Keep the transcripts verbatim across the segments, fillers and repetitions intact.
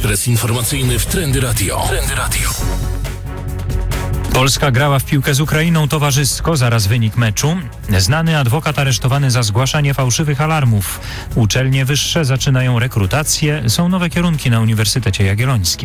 Ekspres informacyjny w Trendy Radio. Trendy Radio. Polska grała w piłkę z Ukrainą towarzysko, zaraz wynik meczu. Znany adwokat aresztowany za zgłaszanie fałszywych alarmów. Uczelnie wyższe zaczynają rekrutację. Są nowe kierunki na Uniwersytecie Jagiellońskim.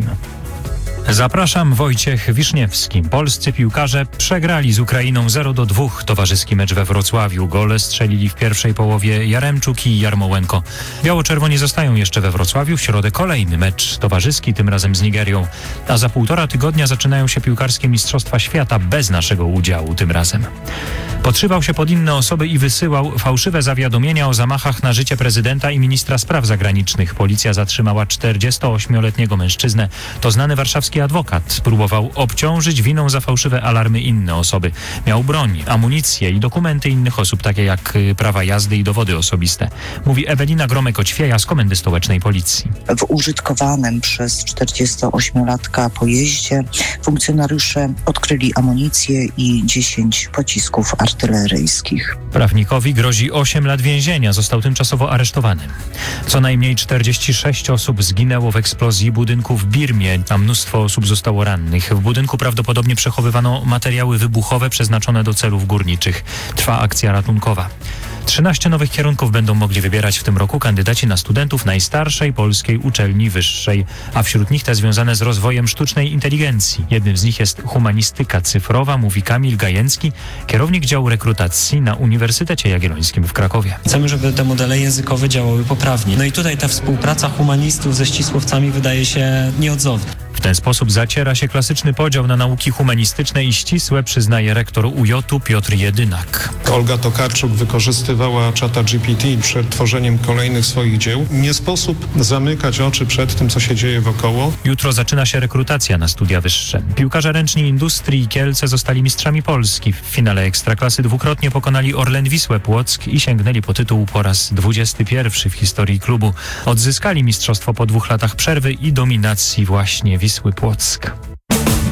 Zapraszam, Wojciech Wiszniewski. Polscy piłkarze przegrali z Ukrainą zero do dwóch towarzyski mecz we Wrocławiu. Gole strzelili w pierwszej połowie Jaremczuk i Jarmołenko. Biało-czerwoni zostają jeszcze we Wrocławiu. W środę kolejny mecz towarzyski, tym razem z Nigerią. A za półtora tygodnia zaczynają się piłkarskie Mistrzostwa Świata bez naszego udziału tym razem. Podszywał się pod inne osoby i wysyłał fałszywe zawiadomienia o zamachach na życie prezydenta i ministra spraw zagranicznych. Policja zatrzymała czterdziestoośmioletniego mężczyznę. To znany warszawski adwokat. Próbował obciążyć winą za fałszywe alarmy inne osoby. Miał broń, amunicję i dokumenty innych osób, takie jak prawa jazdy i dowody osobiste. Mówi Ewelina Gromek-Oćwieja z Komendy Stołecznej Policji. W użytkowanym przez czterdziestoośmiolatka pojeździe funkcjonariusze odkryli amunicję i dziesięć pocisków artyleryjskich. Prawnikowi grozi osiem lat więzienia. Został tymczasowo aresztowany. Co najmniej czterdzieści sześć osób zginęło w eksplozji budynku w Birmie, a mnóstwo osób zostało rannych. W budynku prawdopodobnie przechowywano materiały wybuchowe przeznaczone do celów górniczych. Trwa akcja ratunkowa. trzynaście nowych kierunków będą mogli wybierać w tym roku kandydaci na studentów najstarszej polskiej uczelni wyższej, a wśród nich te związane z rozwojem sztucznej inteligencji. Jednym z nich jest humanistyka cyfrowa, mówi Kamil Gajęcki, kierownik działu rekrutacji na Uniwersytecie Jagiellońskim w Krakowie. Chcemy, żeby te modele językowe działały poprawnie. No i tutaj ta współpraca humanistów ze ścisłowcami wydaje się nieodzowna. W ten sposób zaciera się klasyczny podział na nauki humanistyczne i ścisłe, przyznaje rektor U J u Piotr Jedynak. Olga Tokarczuk wykorzystywała czata G P T przed tworzeniem kolejnych swoich dzieł. Nie sposób zamykać oczy przed tym, co się dzieje wokoło. Jutro zaczyna się rekrutacja na studia wyższe. Piłkarze ręczni Industrii i Kielce zostali mistrzami Polski. W finale Ekstraklasy dwukrotnie pokonali Orlen Wisłę Płock i sięgnęli po tytuł po raz dwudziesty pierwszy w historii klubu. Odzyskali mistrzostwo po dwóch latach przerwy i dominacji właśnie Wisły Płock.